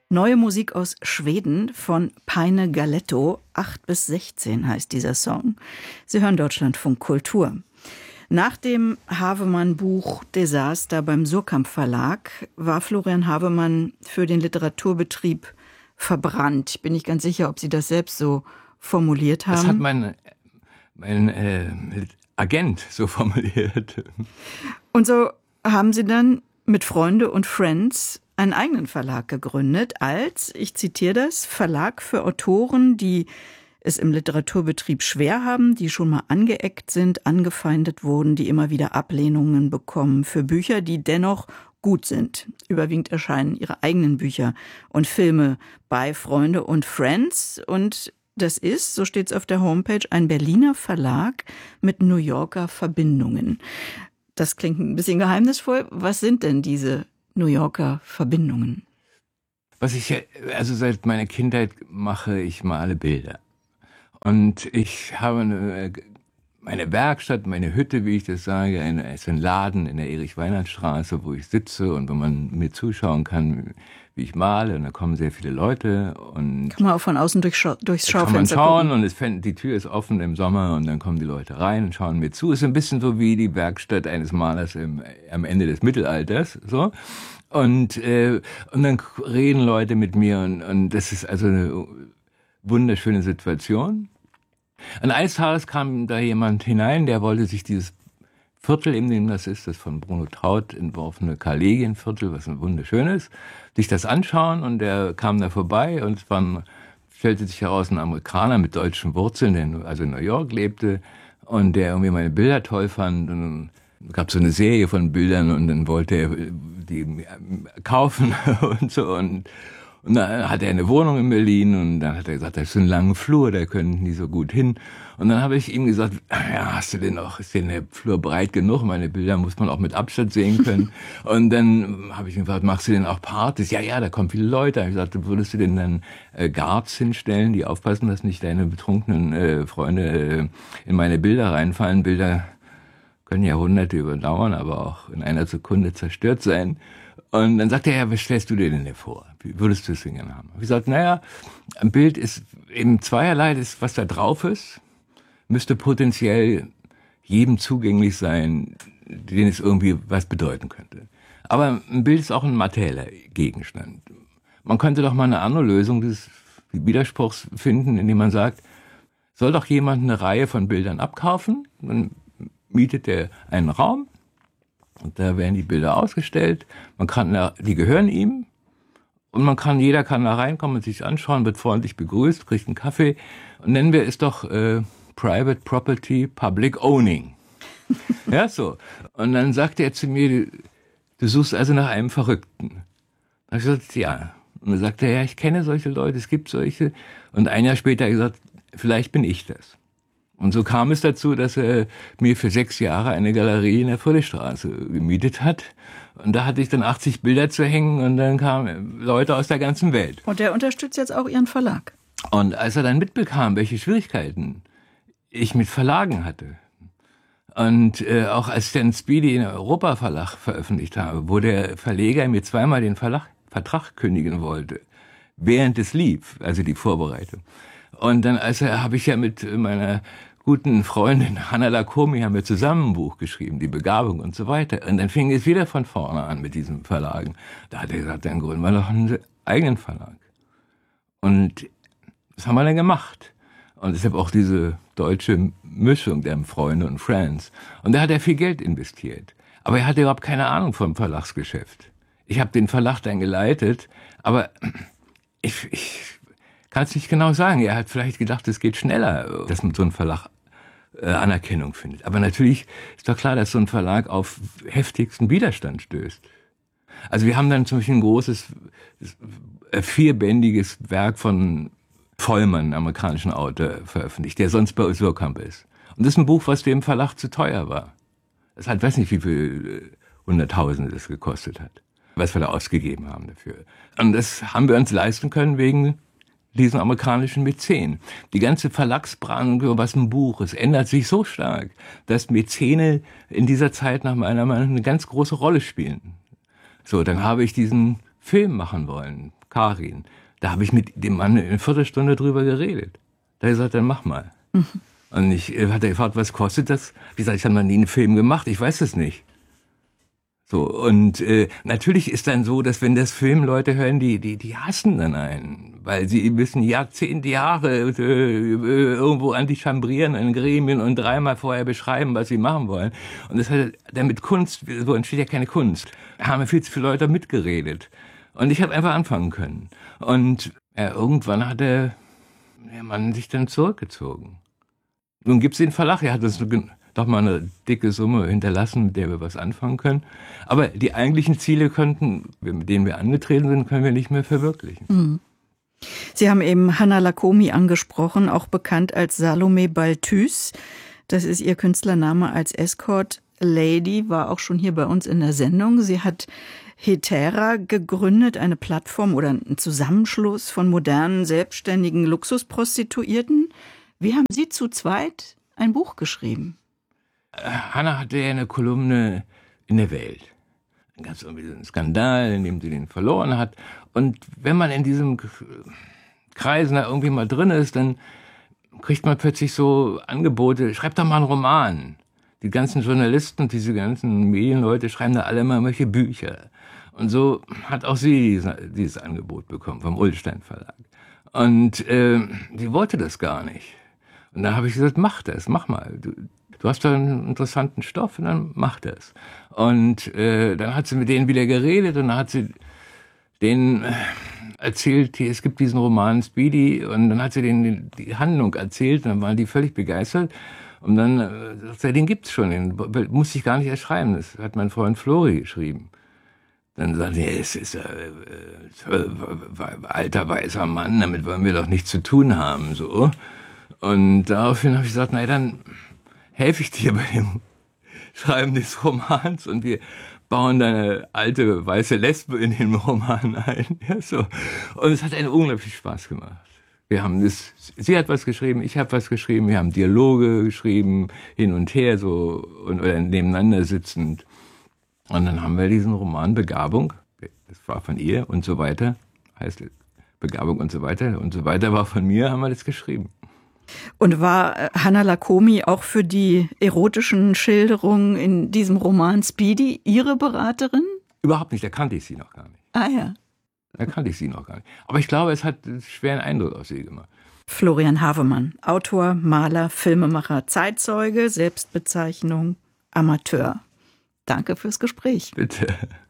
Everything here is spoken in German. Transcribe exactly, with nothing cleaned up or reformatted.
Neue Musik aus Schweden von Paine Galetto. acht bis sechzehn heißt dieser Song. Sie hören Deutschlandfunk Kultur. Nach dem Havemann-Buch Desaster beim Suhrkamp Verlag war Florian Havemann für den Literaturbetrieb verbrannt. Ich bin nicht ganz sicher, ob Sie das selbst so formuliert haben. Das hat mein, mein äh, Agent so formuliert. Und so haben Sie dann mit Freunde und Friends einen eigenen Verlag gegründet als, ich zitiere das, Verlag für Autoren, die es im Literaturbetrieb schwer haben, die schon mal angeeckt sind, angefeindet wurden, die immer wieder Ablehnungen bekommen für Bücher, die dennoch gut sind. Überwiegend erscheinen ihre eigenen Bücher und Filme bei Freunde und Friends. Und das ist, so steht es auf der Homepage, ein Berliner Verlag mit New Yorker Verbindungen. Das klingt ein bisschen geheimnisvoll. Was sind denn diese New Yorker Verbindungen? Was ich also seit meiner Kindheit mache, ich male Bilder. Und ich habe eine, meine Werkstatt, meine Hütte, wie ich das sage, eine, ist ein Laden in der Erich-Weinert-Straße, wo ich sitze und wo man mir zuschauen kann, wie ich male. Und da kommen sehr viele Leute. Und kann man auch von außen durch, durchs Schaufenster kann man schauen gucken. Und es, die Tür ist offen im Sommer und dann kommen die Leute rein und schauen mir zu. Es ist ein bisschen so wie die Werkstatt eines Malers im, am Ende des Mittelalters. So. Und, äh, und dann reden Leute mit mir und, und das ist also eine wunderschöne Situation. Und eines Tages kam da jemand hinein, der wollte sich dieses Viertel, in dem das ist, das von Bruno Traut entworfene Kollegienviertel, was ein wunderschönes, sich das anschauen und der kam da vorbei und es war ein, stellte sich heraus ein Amerikaner mit deutschen Wurzeln, der also in New York lebte und der irgendwie meine Bilder toll fand und es gab so eine Serie von Bildern und dann wollte er die kaufen und so und Und dann hatte er eine Wohnung in Berlin und dann hat er gesagt, das ist ein langer Flur, da können die so gut hin. Und dann habe ich ihm gesagt, ja, hast du denn noch, ist denn der Flur breit genug? Meine Bilder muss man auch mit Abstand sehen können. Und dann habe ich ihm gefragt, machst du denn auch Partys? Ja, ja, da kommen viele Leute. Da habe ich gesagt, würdest du denn dann äh, Guards hinstellen, die aufpassen, dass nicht deine betrunkenen äh, Freunde äh, in meine Bilder reinfallen? Bilder können Jahrhunderte überdauern, aber auch in einer Sekunde zerstört sein. Und dann sagte er, ja, was stellst du dir denn vor? Wie würdest du es denn gerne haben? Ich gesagt, naja, ein Bild ist eben zweierlei, das, was da drauf ist, müsste potenziell jedem zugänglich sein, den es irgendwie was bedeuten könnte. Aber ein Bild ist auch ein materieller Gegenstand. Man könnte doch mal eine andere Lösung des Widerspruchs finden, indem man sagt, soll doch jemand eine Reihe von Bildern abkaufen, dann mietet er einen Raum, und da werden die Bilder ausgestellt. Man kann, die gehören ihm. Und man kann, jeder kann da reinkommen und sich anschauen, wird freundlich begrüßt, kriegt einen Kaffee. Und nennen wir es doch äh, Private Property Public Owning. Ja, so. Und dann sagte er zu mir, du, du suchst also nach einem Verrückten. Da habe ich gesagt, ja. Und dann sagte er, ja, ich kenne solche Leute, es gibt solche. Und ein Jahr später hat er gesagt, vielleicht bin ich das. Und so kam es dazu, dass er mir für sechs Jahre eine Galerie in der Friedrichstraße gemietet hat. Und da hatte ich dann achtzig Bilder zu hängen und dann kamen Leute aus der ganzen Welt. Und der unterstützt jetzt auch Ihren Verlag. Und als er dann mitbekam, welche Schwierigkeiten ich mit Verlagen hatte und äh, auch als ich dann Speedy in Europa Verlag veröffentlicht habe, wo der Verleger mir zweimal den Verlag, Vertrag kündigen wollte, während es lief, also die Vorbereitung. Und dann als er, habe ich ja mit meiner guten Freundin Hanna Lacomi haben wir zusammen ein Buch geschrieben, Die Begabung und so weiter. Und dann fing es wieder von vorne an mit diesen Verlagen. Da hat er gesagt, dann gründen wir doch einen eigenen Verlag. Und das haben wir dann gemacht. Und deshalb auch diese deutsche Mischung der Freunde und Friends. Und da hat er viel Geld investiert. Aber er hatte überhaupt keine Ahnung vom Verlagsgeschäft. Ich habe den Verlag dann geleitet, aber ich, ich kann es nicht genau sagen. Er hat vielleicht gedacht, es geht schneller, dass man so ein Verlag äh, Anerkennung findet. Aber natürlich ist doch klar, dass so ein Verlag auf heftigsten Widerstand stößt. Also wir haben dann zum Beispiel ein großes, äh, vierbändiges Werk von Vollmann, einem amerikanischen Autor, veröffentlicht, der sonst bei Suhrkamp ist. Und das ist ein Buch, was dem Verlag zu teuer war. Das hat, weiß nicht, wie viel Hunderttausende das gekostet hat, was wir da ausgegeben haben dafür. Und das haben wir uns leisten können wegen diesen amerikanischen Mäzen. Die ganze Verlagsbranche, was ein Buch, es ändert sich so stark, dass Mäzene in dieser Zeit nach meiner Meinung eine ganz große Rolle spielen. So, dann habe ich diesen Film machen wollen, Karin. Da habe ich mit dem Mann eine Viertelstunde drüber geredet. Da hat er gesagt, dann mach mal. Mhm. Und ich äh, hat er gefragt, was kostet das? Wie gesagt, ich habe noch nie einen Film gemacht, ich weiß es nicht. So, und äh, natürlich ist dann so, dass wenn das Film Leute hören, die die die hassen dann einen, weil sie müssen Jahrzehnte, Jahre äh, irgendwo antichambrieren in Gremien und dreimal vorher beschreiben, was sie machen wollen. Und das hat damit Kunst, so entsteht ja keine Kunst. Da haben viel zu viele Leute mitgeredet. Und ich habe einfach anfangen können. Und ja, irgendwann hat der, der Mann sich dann zurückgezogen. Nun gibt's den Verlag, er hat uns doch mal eine dicke Summe hinterlassen, mit der wir was anfangen können. Aber die eigentlichen Ziele könnten, mit denen wir angetreten sind, können wir nicht mehr verwirklichen. Mhm. Sie haben eben Hanna Lacomie angesprochen, auch bekannt als Salome Balthus. Das ist ihr Künstlername als Escort Lady, war auch schon hier bei uns in der Sendung. Sie hat Hetera gegründet, eine Plattform oder ein Zusammenschluss von modernen, selbstständigen Luxusprostituierten. Wie haben Sie zu zweit ein Buch geschrieben? Hanna hatte ja eine Kolumne in der Welt. Dann gab es irgendwie so einen Skandal, in dem sie den verloren hat. Und wenn man in diesem Kreisen da irgendwie mal drin ist, dann kriegt man plötzlich so Angebote, schreibt doch mal einen Roman. Die ganzen Journalisten und diese ganzen Medienleute schreiben da alle immer welche Bücher. Und so hat auch sie dieses, dieses Angebot bekommen vom Ullstein Verlag. Und äh, sie wollte das gar nicht. Und dann habe ich gesagt, mach das, mach mal. Du, du hast da einen interessanten Stoff und dann mach das. Und äh, dann hat sie mit denen wieder geredet und dann hat sie denen erzählt, es gibt diesen Roman Speedy, und dann hat sie denen die Handlung erzählt und dann waren die völlig begeistert. Und dann äh, sagt sie, den gibt's schon, den muss ich gar nicht erst schreiben, das hat mein Freund Flori geschrieben. Dann sagt sie, es ist ein äh, äh, alter, weißer Mann, damit wollen wir doch nichts zu tun haben, so. Und daraufhin habe ich gesagt, na dann helfe ich dir bei dem Schreiben des Romans und wir bauen deine alte weiße Lesbe in den Roman ein. Ja, so. Und es hat einen unglaublich Spaß gemacht. Wir haben das, sie hat was geschrieben, ich habe was geschrieben, wir haben Dialoge geschrieben, hin und her so und oder nebeneinander sitzend. Und dann haben wir diesen Roman Begabung, das war von ihr und so weiter, heißt Begabung und so weiter und so weiter war von mir, haben wir das geschrieben. Und war Hanna Lacomie auch für die erotischen Schilderungen in diesem Roman Speedy Ihre Beraterin? Überhaupt nicht, da kannte ich sie noch gar nicht. Ah ja. Da kannte ich sie noch gar nicht. Aber ich glaube, es hat einen schweren Eindruck auf sie gemacht. Florian Havemann, Autor, Maler, Filmemacher, Zeitzeuge, Selbstbezeichnung, Amateur. Danke fürs Gespräch. Bitte.